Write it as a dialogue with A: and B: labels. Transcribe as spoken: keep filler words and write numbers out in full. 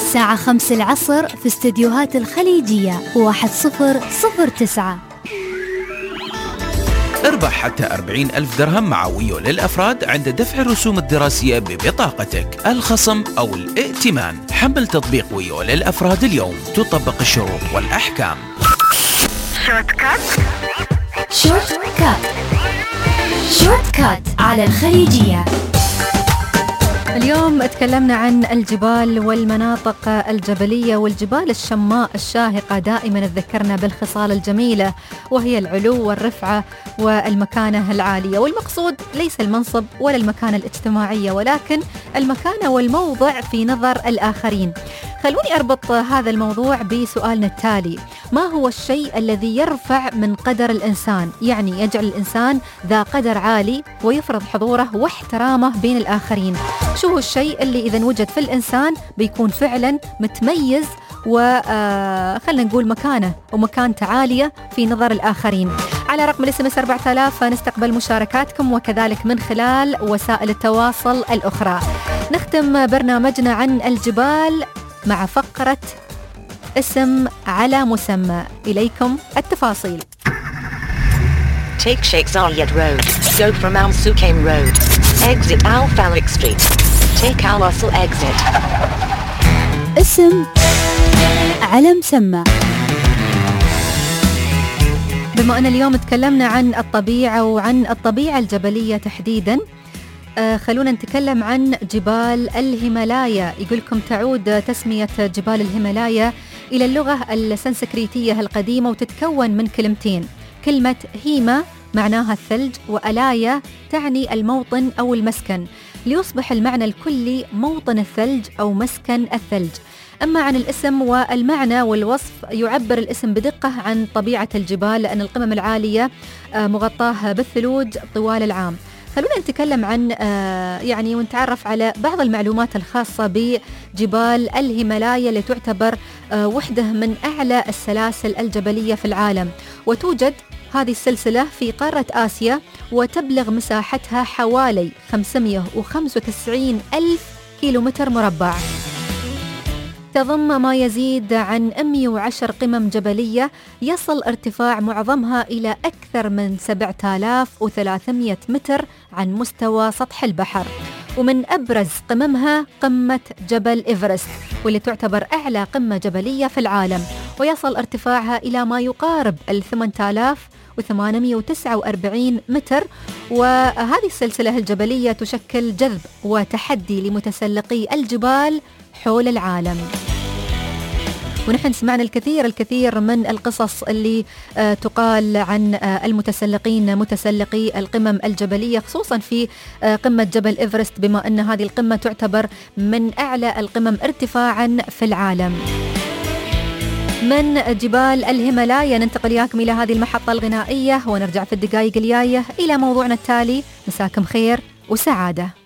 A: الساعة خمس العصر في استديوهات الخليجية واحد صفر صفر تسعة.
B: اربح حتى أربعين ألف درهم مع ويو للأفراد عند دفع الرسوم الدراسية ببطاقتك، الخصم أو الائتمان. حمل تطبيق ويو للأفراد اليوم، تطبق الشروط والأحكام.
A: شورت كات شورت كات شورت كات على الخليجية.
C: اليوم تكلمنا عن الجبال والمناطق الجبلية والجبال الشماء الشاهقة. دائما تذكرنا بالخصال الجميلة وهي العلو والرفعة والمكانة العالية، والمقصود ليس المنصب ولا المكانة الاجتماعية ولكن المكانة والموضع في نظر الآخرين. خلوني أربط هذا الموضوع بسؤالنا التالي: ما هو الشيء الذي يرفع من قدر الإنسان، يعني يجعل الإنسان ذا قدر عالي ويفرض حضوره واحترامه بين الآخرين؟ شو هو الشيء اللي إذا وجد في الإنسان بيكون فعلا متميز وخلنا نقول مكانه ومكانته عالية في نظر الآخرين؟ على رقم الاس ام اس أربعة آلاف نستقبل مشاركاتكم وكذلك من خلال وسائل التواصل الأخرى. نختم برنامجنا عن الجبال مع فقرة اسم على مسمى. إليكم التفاصيل.
D: Take Sheikh Zayed Road, go from Al Sukaim Road, exit Al Farik Street, take Al Wasl exit.
A: اسم على مسمى.
C: بما أن اليوم تكلمنا عن الطبيعة وعن الطبيعة الجبلية تحديداً، آه خلونا نتكلم عن جبال الهيمالايا. يقولكم تعود تسمية جبال الهيمالايا إلى اللغة السنسكريتية القديمة وتتكون من كلمتين. كلمة هيما معناها الثلج، وألايا تعني الموطن أو المسكن، ليصبح المعنى الكلي موطن الثلج أو مسكن الثلج. أما عن الاسم والمعنى والوصف، يعبر الاسم بدقة عن طبيعة الجبال لأن القمم العالية مغطاة بالثلوج طوال العام. خلونا نتكلم عن يعني ونتعرف على بعض المعلومات الخاصة بجبال الهيمالايا اللي تعتبر وحدة من أعلى السلاسل الجبلية في العالم، وتوجد هذه السلسلة في قارة آسيا وتبلغ مساحتها حوالي خمسمئة وخمسة وتسعين ألف كيلومتر مربع. تضم ما يزيد عن مئة وعشرة قمم جبلية يصل ارتفاع معظمها إلى أكثر من سبعة آلاف وثلاثمئة متر عن مستوى سطح البحر. ومن أبرز قممها قمة جبل إيفرست، واللي تعتبر أعلى قمة جبلية في العالم، ويصل ارتفاعها إلى ما يقارب ثمانية آلاف وثمانمئة وتسعة وأربعين متر. وهذه السلسلة الجبلية تشكل جذب وتحدي لمتسلقي الجبال حول العالم. ونحن سمعنا الكثير الكثير من القصص اللي آه تقال عن آه المتسلقين متسلقي القمم الجبلية، خصوصا في آه قمة جبل إيفرست، بما أن هذه القمة تعتبر من أعلى القمم ارتفاعا في العالم. من جبال الهيمالايا ننتقل إياكم إلى هذه المحطة الغنائية ونرجع في الدقائق الجاية إلى موضوعنا التالي. مساكم خير وسعادة.